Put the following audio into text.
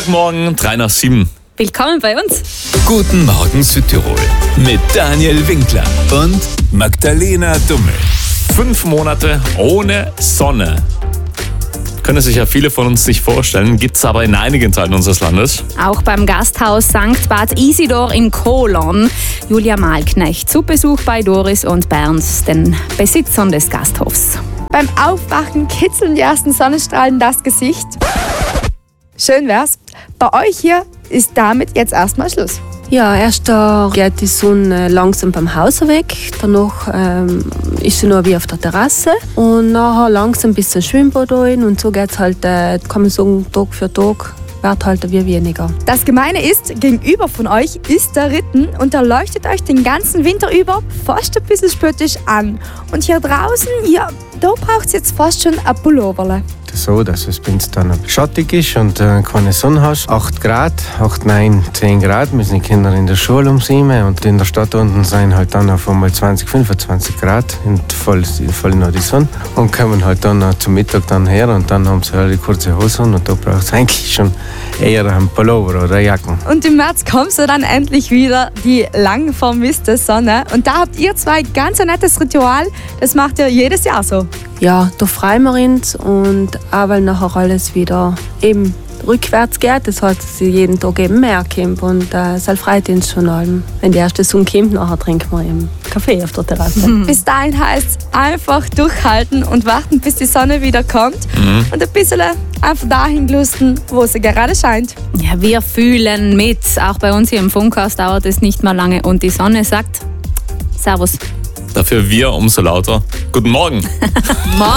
Montagmorgen, 6:03. Willkommen bei uns. Guten Morgen Südtirol mit Daniel Winkler und Magdalena Dummel. 5 Monate ohne Sonne. Können sich ja viele von uns nicht vorstellen, gibt es aber in einigen Teilen unseres Landes. Auch beim Gasthaus St. Bad Isidor in Kolon. Julia Malknecht zu Besuch bei Doris und Bernd, den Besitzern des Gasthofs. Beim Aufwachen kitzeln die ersten Sonnenstrahlen das Gesicht. Schön wär's. Bei euch hier ist damit jetzt erstmal Schluss. Ja, erst da geht die Sonne langsam beim Haus weg, danach ist sie noch wie auf der Terrasse und nachher langsam bis zum Schwimmbad rein und so geht's halt, kann man sagen, Tag für Tag wird halt wie weniger. Das Gemeine ist, gegenüber von euch ist der Ritten und der leuchtet euch den ganzen Winter über fast ein bisschen spöttisch an. Und hier draußen, ja, da braucht es jetzt fast schon ein Pulloverle. So, dass es wenn es dann schattig ist und keine Sonne hast. 8 Grad, 8, 9, 10 Grad müssen die Kinder in der Schule um 7 und in der Stadt unten sind halt dann auf einmal 20, 25 Grad und voll noch die Sonne und kommen halt dann zum Mittag dann her und dann haben sie halt die kurze Hose und da braucht es eigentlich schon eher einen Pullover oder Jacken. Und im März kommt so dann endlich wieder die lang vermisste Sonne und da habt ihr zwei ganz ein nettes Ritual, das macht ihr jedes Jahr so. Ja, da freuen wir uns und auch weil nachher alles wieder eben rückwärts geht, das heißt, dass sie jeden Tag eben mehr kommt und es freut uns schon allem. Wenn die erste Sonne kommt, nachher trinken wir eben Kaffee auf der Terrasse. Bis dahin heißt es einfach durchhalten und warten, bis die Sonne wieder kommt und ein bisschen einfach dahin lusten, wo sie gerade scheint. Ja, wir fühlen mit. Auch bei uns hier im Funkhaus dauert es nicht mehr lange und die Sonne sagt Servus. Dafür wir umso lauter. Guten Morgen.